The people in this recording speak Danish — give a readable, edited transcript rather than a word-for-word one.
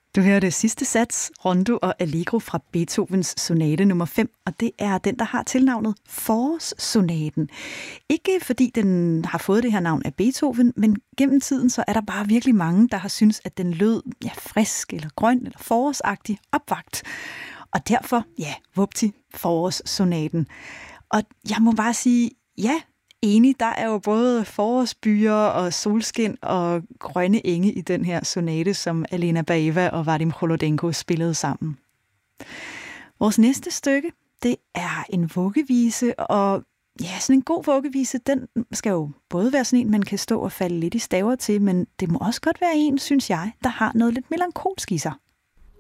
Du hører det sidste sats, Rondo og Allegro fra Beethovens sonate nummer 5, og det er den, der har tilnavnet Forårssonaten. Ikke fordi den har fået det her navn af Beethoven, men gennem tiden så er der bare virkelig mange, der har syntes, at den lød frisk eller grøn eller forårsagtig, opvagt. Og derfor, vupti, Forårssonaten. Og jeg må bare sige, enig, der er jo både forårsbyer og solskin og grønne enge i den her sonate, som Alena Baeva og Vadim Holodenko spillede sammen. Vores næste stykke, det er en vuggevise, og sådan en god vuggevise, den skal jo både være sådan en, man kan stå og falde lidt i staver til, men det må også godt være en, synes jeg, der har noget lidt melankolsk i sig.